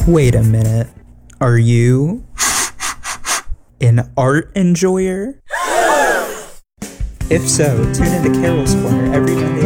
Wait a minute. Are you an art enjoyer? If so, tune into Carol's Corner every Monday